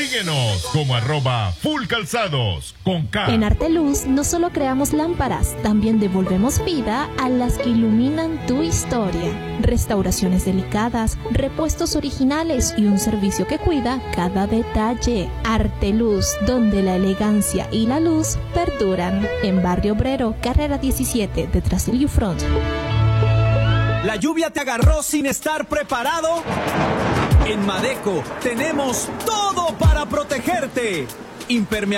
Síguenos como @fullcalzados con K. En Arteluz no solo creamos lámparas, también devolvemos vida a las que iluminan tu historia. Restauraciones delicadas, repuestos originales y un servicio que cuida cada detalle. Arteluz, donde la elegancia y la luz perduran. En Barrio Obrero, carrera 17, detrás del U-Front. ¿La lluvia te agarró sin estar preparado? En Madeco tenemos todo para protegerte. Impermeabilizante